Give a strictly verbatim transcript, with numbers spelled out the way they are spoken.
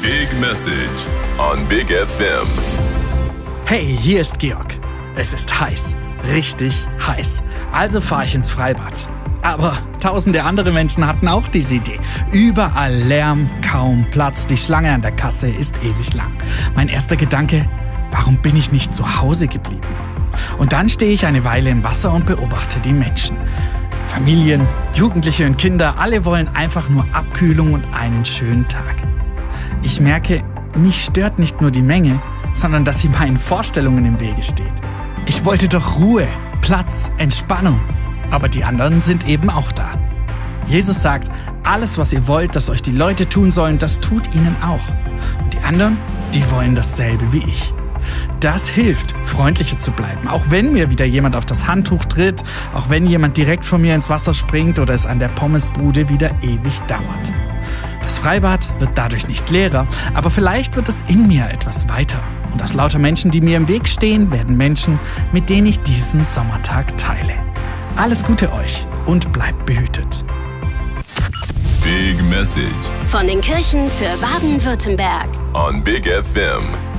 Big Message on Big F M. Hey, hier ist Georg. Es ist heiß, richtig heiß. Also fahre ich ins Freibad. Aber tausende andere Menschen hatten auch diese Idee. Überall Lärm, kaum Platz. Die Schlange an der Kasse ist ewig lang. Mein erster Gedanke, warum bin ich nicht zu Hause geblieben? Und dann stehe ich eine Weile im Wasser und beobachte die Menschen. Familien, Jugendliche und Kinder, alle wollen einfach nur Abkühlung und einen schönen Tag. Ich merke, mich stört nicht nur die Menge, sondern dass sie meinen Vorstellungen im Wege steht. Ich wollte doch Ruhe, Platz, Entspannung. Aber die anderen sind eben auch da. Jesus sagt, alles, was ihr wollt, dass euch die Leute tun sollen, das tut ihnen auch. Und die anderen, die wollen dasselbe wie ich. Das hilft, freundlicher zu bleiben, auch wenn mir wieder jemand auf das Handtuch tritt, auch wenn jemand direkt von mir ins Wasser springt oder es an der Pommesbude wieder ewig dauert. Das Freibad wird dadurch nicht leerer, aber vielleicht wird es in mir etwas weiter. Und aus lauter Menschen, die mir im Weg stehen, werden Menschen, mit denen ich diesen Sommertag teile. Alles Gute euch und bleibt behütet. Big Message Von den Kirchen für Baden-Württemberg. on Big F M.